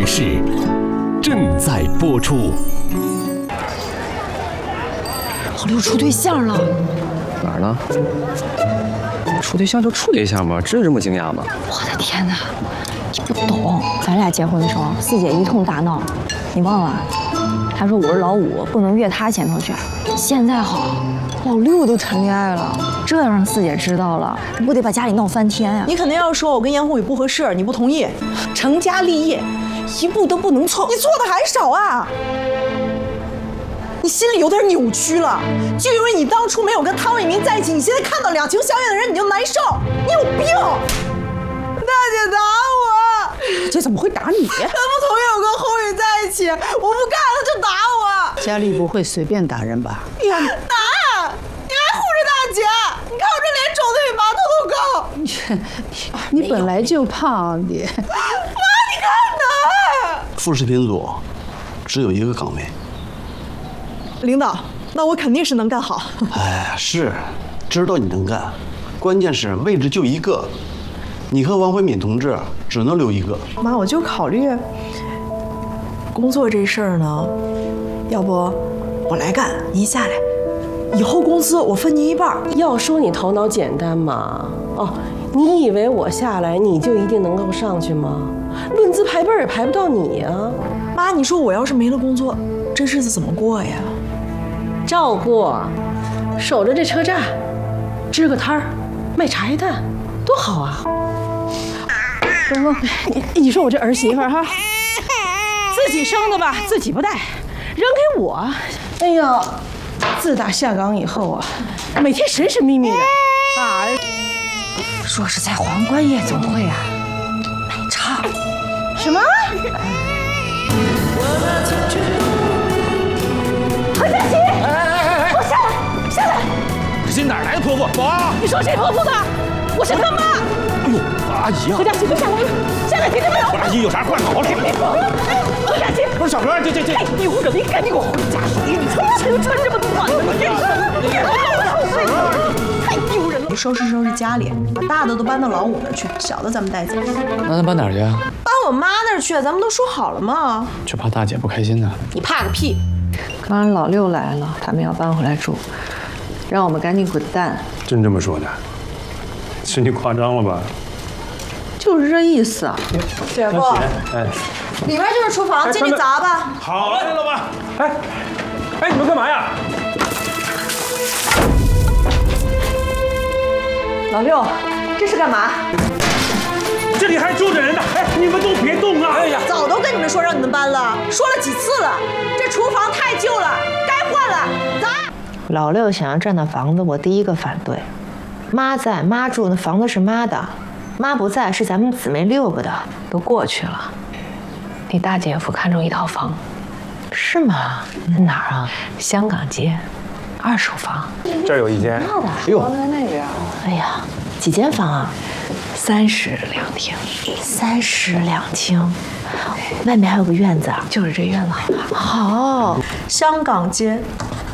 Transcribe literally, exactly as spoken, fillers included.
会室》正在播出。 老六处对象了， 哪儿呢？处对象就处对象吧，至于这么惊讶吗？ 我的天哪，你不懂，咱俩结婚的时候，四姐一通大闹，你忘了？她说我是老五，不能越她前头去。现在好，老六都谈恋爱了，这要让四姐知道了，不得把家里闹翻天呀！ 你肯定要说我跟严宏宇不合适，你不同意，成家立业，一步都不能错。你错的还少啊！你心里有点扭曲了，就因为你当初没有跟汤伟明在一起，你现在看到两情相悦的人你就难受，你有病！大姐打我！ 姐怎么会打你？ 他不同意我跟宏宇在一起，我不干了就打我。 佳丽不会随便打人吧？ 呀，打！你还护着大姐？你看我这脸肿得比麻豆都高。 你本来就胖，你。 妈，你看哪？ 副食品组只有一个岗位。 领导，那我肯定是能干好。 哎，是，知道你能干，关键是位置就一个，你和王慧敏同志只能留一个。 妈，我就考虑工作这事儿呢，要不我来干，您下来，以后工资我分您一半。 要说你头脑简单嘛，哦，你以为我下来你就一定能够上去吗？论资排辈也排不到你呀。 妈，你说我要是没了工作，这日子怎么过呀？ 照顾，守着这车站，支个摊儿，卖茶叶蛋，多好啊！ 不不，你你说我这儿媳妇哈，自己生的吧，自己不带，扔给我。哎呦，自打下岗以后啊，每天神神秘秘的啊。 说是在皇冠夜总会啊，卖茶。 什么？ 何佳琪，给我下来，下来！ 这哪来的泼妇？保安！ 你说谁泼妇的？我是他妈。 哎呦，阿姨啊！ 何佳琪，快下来！下来，听见没有？ 阿姨有啥话好说。 何佳琪， 不是小何，这这这， 哎，你捂着，你赶紧给我回家！你你从前就穿这么短的，你太丢人了！ 你收拾收拾家里，把大的都搬到老五那儿去，小的咱们带走。 那咱搬哪儿去啊？ 搬我妈那儿去，咱们都说好了吗？ 就怕大姐不开心呢。 你怕个屁！ 刚刚老六来了，他们要搬回来住，让我们赶紧滚蛋。 真这么说的？是你夸张了吧？ 就是这意思啊。 姐夫， 哎， 里面就是厨房，进去砸吧。 好嘞，老板。哎，哎，你们干嘛呀？ 老六，这是干嘛？ 这里还住着人呢！哎，你们都别动啊！哎呀， 早都跟你们说让你们搬了，说了几次了，这厨房太旧了，该换了，砸！ 老六想要占那房子，我第一个反对。妈在，妈住，那房子是妈的；妈不在，是咱们姊妹六个的。 都过去了。你大姐夫看中一套房， 是吗？在哪儿啊？ 香港街，二手房。 这儿有一间。 哎呦，在那边。 哎呀，几间房啊？ 三室两厅。 三室两厅，外面还有个院子啊。 就是这院子好吧？ 好。 香港街